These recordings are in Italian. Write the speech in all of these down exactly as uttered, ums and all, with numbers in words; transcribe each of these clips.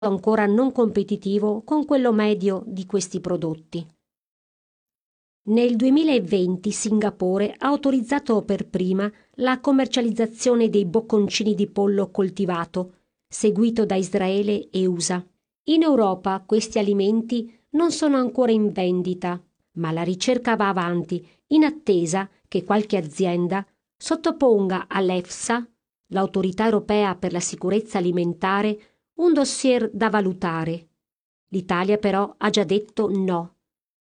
ancora non competitivo con quello medio di questi prodotti. Nel duemilaventi Singapore ha autorizzato per prima la commercializzazione dei bocconcini di pollo coltivato, seguito da Israele e U S A. In Europa questi alimenti non sono ancora in vendita, ma la ricerca va avanti in attesa che qualche azienda sottoponga all'EFSA, l'Autorità Europea per la Sicurezza Alimentare, un dossier da valutare. L'Italia però ha già detto no.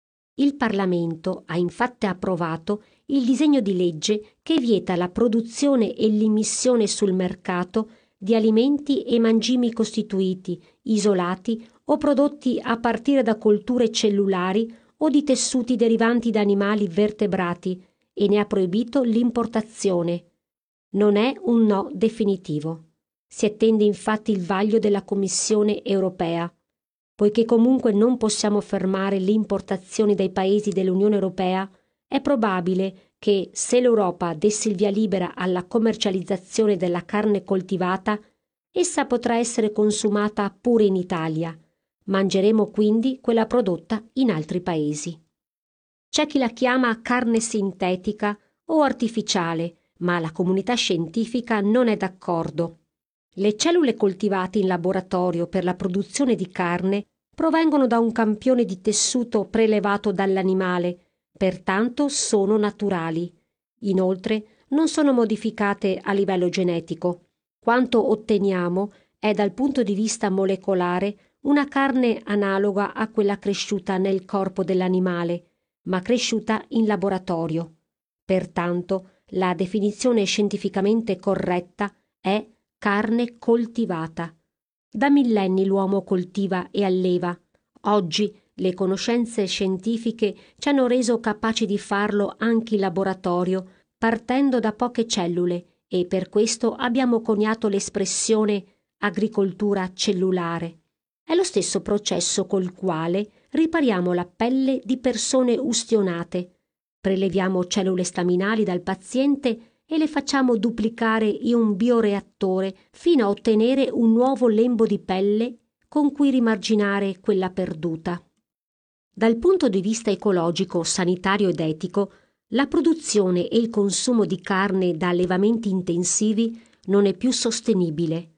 Il Parlamento ha infatti approvato il disegno di legge che vieta la produzione e l'immissione sul mercato di alimenti e mangimi costituiti, isolati o prodotti a partire da colture cellulari o di tessuti derivanti da animali vertebrati e ne ha proibito l'importazione. Non è un no definitivo. Si attende infatti il vaglio della Commissione europea. Poiché comunque non possiamo fermare le importazioni dai paesi dell'Unione Europea, è probabile che, se l'Europa desse il via libera alla commercializzazione della carne coltivata, essa potrà essere consumata pure in Italia. Mangeremo quindi quella prodotta in altri paesi. C'è chi la chiama carne sintetica o artificiale, ma la comunità scientifica non è d'accordo. Le cellule coltivate in laboratorio per la produzione di carne provengono da un campione di tessuto prelevato dall'animale, pertanto sono naturali. Inoltre non sono modificate a livello genetico. Quanto otteniamo è dal punto di vista molecolare una carne analoga a quella cresciuta nel corpo dell'animale, ma cresciuta in laboratorio. Pertanto la definizione scientificamente corretta è carne coltivata. Da millenni l'uomo coltiva e alleva. Oggi le conoscenze scientifiche ci hanno reso capaci di farlo anche in laboratorio, partendo da poche cellule, e per questo abbiamo coniato l'espressione agricoltura cellulare. È lo stesso processo col quale ripariamo la pelle di persone ustionate. Preleviamo cellule staminali dal paziente e le facciamo duplicare in un bioreattore fino a ottenere un nuovo lembo di pelle con cui rimarginare quella perduta. Dal punto di vista ecologico, sanitario ed etico, la produzione e il consumo di carne da allevamenti intensivi non è più sostenibile.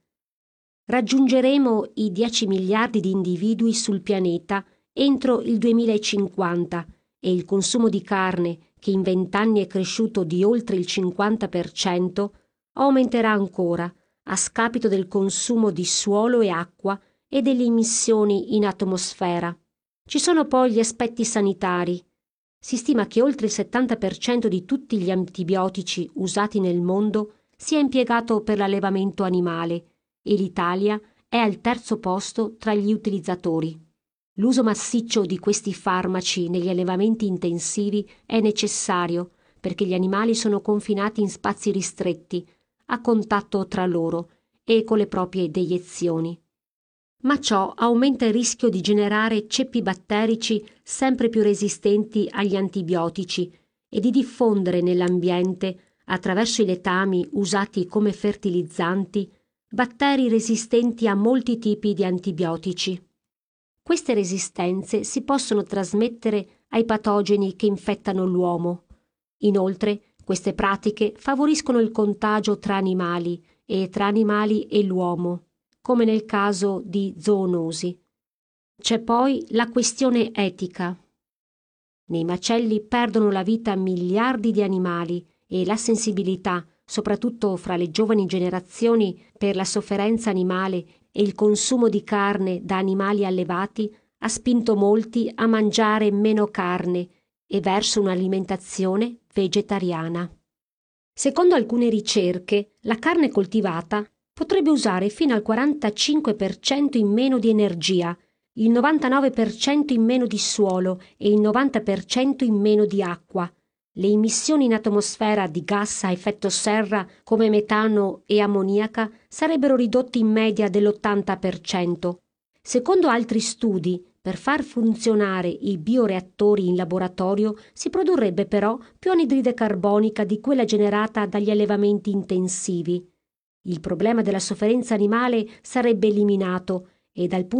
Raggiungeremo i dieci miliardi di individui sul pianeta entro il duemilacinquanta e il consumo di carne, che in vent'anni è cresciuto di oltre il cinquanta per cento, aumenterà ancora a scapito del consumo di suolo e acqua e delle emissioni in atmosfera. Ci sono poi gli aspetti sanitari. Si stima che oltre il settanta per cento di tutti gli antibiotici usati nel mondo sia impiegato per l'allevamento animale e l'Italia è al terzo posto tra gli utilizzatori. L'uso massiccio di questi farmaci negli allevamenti intensivi è necessario perché gli animali sono confinati in spazi ristretti, a contatto tra loro e con le proprie deiezioni. Ma ciò aumenta il rischio di generare ceppi batterici sempre più resistenti agli antibiotici e di diffondere nell'ambiente, attraverso i letami usati come fertilizzanti, batteri resistenti a molti tipi di antibiotici. Queste resistenze si possono trasmettere ai patogeni che infettano l'uomo. Inoltre, queste pratiche favoriscono il contagio tra animali e tra animali e l'uomo, come nel caso di zoonosi. C'è poi la questione etica. Nei macelli perdono la vita miliardi di animali e la sensibilità, soprattutto fra le giovani generazioni, per la sofferenza animale e il consumo di carne da animali allevati ha spinto molti a mangiare meno carne e verso un'alimentazione vegetariana. Secondo alcune ricerche, la carne coltivata potrebbe usare fino al quarantacinque per cento in meno di energia, il novantanove per cento in meno di suolo e il novanta per cento in meno di acqua. Le emissioni in atmosfera di gas a effetto serra come metano e ammoniaca sarebbero ridotte in media dell'ottanta per cento. Secondo altri studi, per far funzionare i bioreattori in laboratorio si produrrebbe però più anidride carbonica di quella generata dagli allevamenti intensivi. Il problema della sofferenza animale sarebbe eliminato e dal